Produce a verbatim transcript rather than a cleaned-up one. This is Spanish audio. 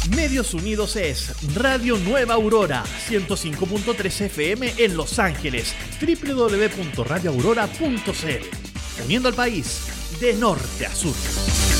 Medios Unidos es Radio Nueva Aurora, ciento cinco punto tres F M en Los Ángeles, doble u doble u doble u punto radio aurora punto c l. Uniendo al país de norte a sur.